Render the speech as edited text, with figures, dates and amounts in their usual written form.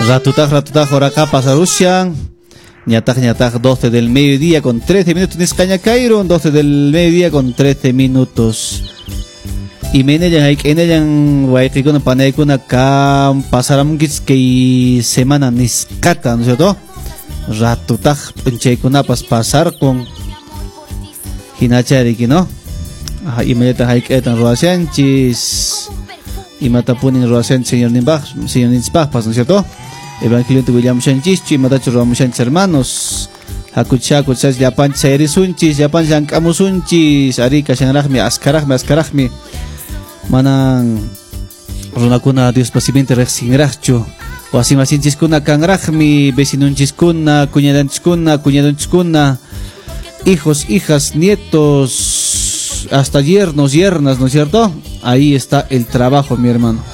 Ratutaj, horaca pasarushan. Ñataj, 12 del mediodía con 13 minutos. Niscaña Cairo, 12 del mediodía con 13 minutos. Y meneyan waikikuna panaykuna kam pasaramkis que semana niscata, ¿no es cierto? Ratutaj, punchaykunapas pasar con hinachariki, ¿no? Inmediata haiketan ruasanchis. Y matapunin ruasanchis señor Nimbach, ¿no es cierto? Evangelio de William Shanchichi, Matacho Ramushanchis hermanos. Hakuchas, Yapan Chairisunchis, Yapan Yankamusunchis, Arika Shanrahmi, Askarahmi. Manan Runakuna, Dios paciente, Rexingracho. O así masinchiskuna, Kanrahmi, vecinunchiskuna, cuñadonchiskuna, hijos, hijas, nietos, hasta yernos, yernas, ¿no es cierto? Ahí está el trabajo, mi hermano.